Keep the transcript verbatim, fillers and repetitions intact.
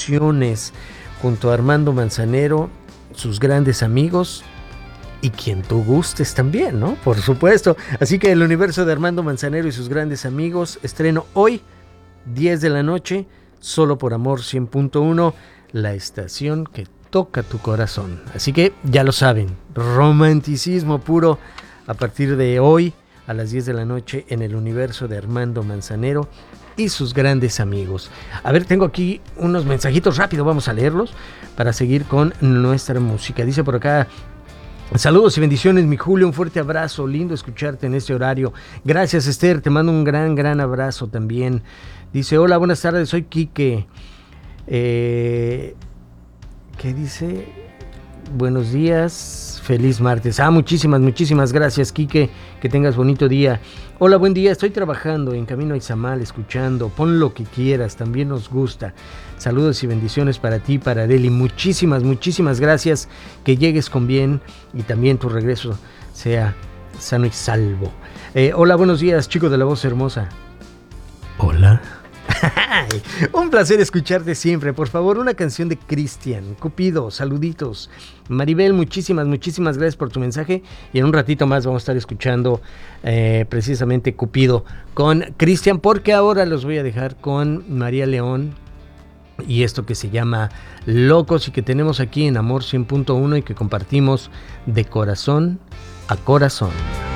emociones junto a Armando Manzanero, sus grandes amigos y quien tú gustes también, ¿no? Por supuesto. Así que el universo de Armando Manzanero y sus grandes amigos, estreno hoy, diez de la noche, solo por Amor cien punto uno, la estación que toca tu corazón. Así que ya lo saben, romanticismo puro a partir de hoy a las diez de la noche en el universo de Armando Manzanero y sus grandes amigos. A ver, tengo aquí unos mensajitos rápido, vamos a leerlos para seguir con nuestra música. Dice por acá: saludos y bendiciones, mi Julio, un fuerte abrazo, lindo escucharte en este horario. Gracias, Esther, te mando un gran, gran abrazo también. Dice: hola, buenas tardes, soy Quique. Eh, ¿Qué dice? Buenos días, feliz martes. Ah, muchísimas, muchísimas gracias, Quique, que tengas bonito día. Hola, buen día, estoy trabajando en camino a Izamal, escuchando, pon lo que quieras, también nos gusta. Saludos y bendiciones para ti, para Areli, muchísimas, muchísimas gracias, que llegues con bien y también tu regreso sea sano y salvo. Eh, hola, buenos días, chico de la voz hermosa. Hola. Un placer escucharte siempre. Por favor, una canción de Cristian. Cupido, saluditos. Maribel, muchísimas, muchísimas gracias por tu mensaje. Y en un ratito más vamos a estar escuchando eh, precisamente Cupido con Cristian, porque ahora los voy a dejar con María León y esto que se llama Locos, y que tenemos aquí en Amor cien punto uno y que compartimos de corazón a corazón.